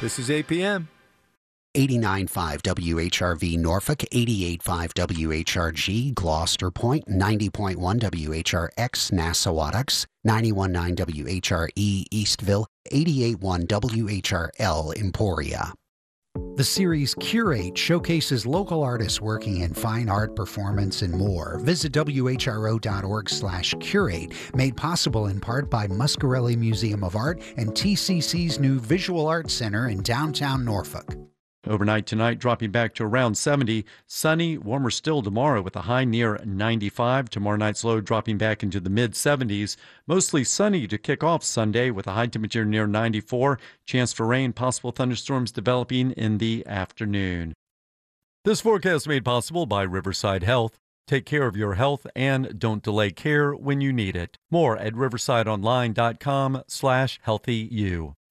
This is APM. 89.5 WHRV Norfolk, 88.5 WHRG Gloucester Point, 90.1 WHRX Nassawadox, 91.9 WHRE Eastville, 88.1 WHRL Emporia. The series Curate showcases local artists working in fine art, performance, and more. Visit WHRO.org/curate, made possible in part by Muscarelli Museum of Art and TCC's new Visual Arts Center in downtown Norfolk. Overnight tonight, dropping back to around 70. Sunny, warmer still tomorrow with a high near 95. Tomorrow night's low dropping back into the mid-70s. Mostly sunny to kick off Sunday with a high temperature near 94. Chance for rain, possible thunderstorms developing in the afternoon. This forecast made possible by Riverside Health. Take care of your health and don't delay care when you need it. More at riversideonline.com/healthyu.